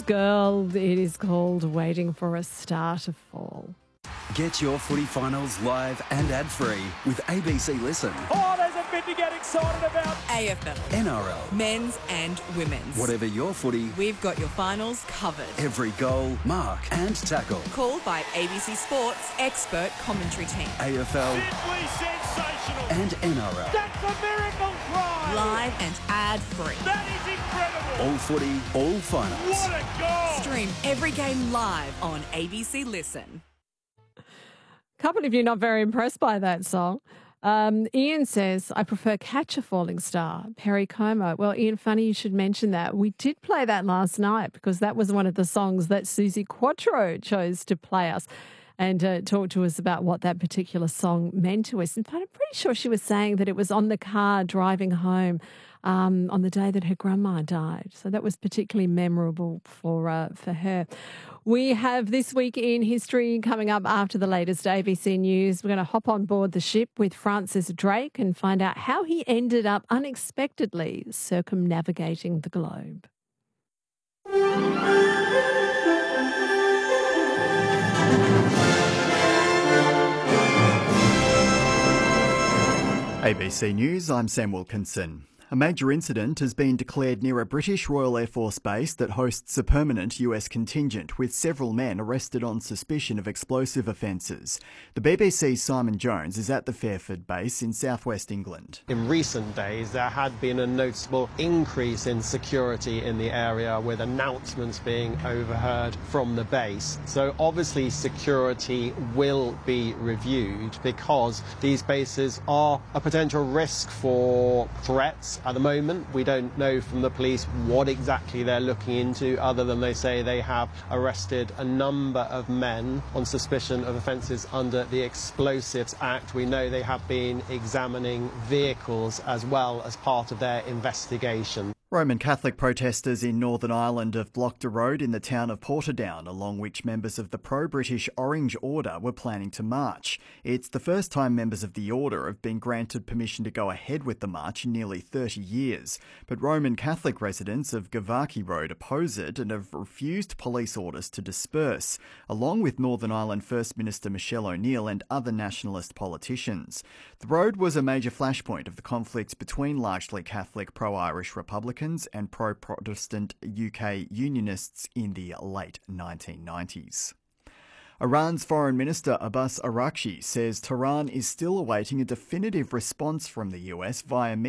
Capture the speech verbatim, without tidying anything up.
Girl. It is called Waiting for a Star to Fall. Get your footy finals live and ad-free with A B C Listen. Oh, there's a bit to get excited about. A F L. N R L. Men's and women's. Whatever your footy, We've got your finals covered. every goal, mark and tackle. Called by A B C Sports expert commentary team. A F L Simply sensational. and N R L. That's a miracle try. Live and ad-free. That is incredible. All footy, all finals. What a goal. Stream every game live on A B C Listen. Can't believe you're not very impressed by that song. Um, Ian says, I prefer Catch a Falling Star, Perry Como. Well, Ian, funny you should mention that. We did play that last night because that was one of the songs that Susie Quattro chose to play us and uh, talk to us about what that particular song meant to us. In fact, I'm pretty sure she was saying that it was on the car driving home um, on the day that her grandma died. So that was particularly memorable for uh, for her. We have This Week in History coming up after the latest A B C News. We're going to hop on board the ship with Francis Drake and find out how he ended up unexpectedly circumnavigating the globe. A B C News, I'm Sam Wilkinson. A major incident has been declared near a British Royal Air Force base that hosts a permanent U S contingent, with several men arrested on suspicion of explosive offences. The B B C's Simon Jones is at the Fairford base in southwest England. In recent days, there had been a noticeable increase in security in the area, with announcements being overheard from the base. So obviously security will be reviewed because these bases are a potential risk for threats. At the moment, we don't know from the police what exactly they're looking into, other than they say they have arrested a number of men on suspicion of offences under the Explosives Act. We know they have been examining vehicles as well as part of their investigation. Roman Catholic protesters in Northern Ireland have blocked a road in the town of Portadown, along which members of the pro-British Orange Order were planning to march. It's the first time members of the order have been granted permission to go ahead with the march in nearly thirty years. But Roman Catholic residents of Gavaki Road oppose it and have refused police orders to disperse, along with Northern Ireland First Minister Michelle O'Neill and other nationalist politicians. The road was a major flashpoint of the conflict between largely Catholic pro-Irish Republicans and pro-Protestant U K Unionists in the late nineteen nineties. Iran's Foreign Minister Abbas Araghchi says Tehran is still awaiting a definitive response from the U S via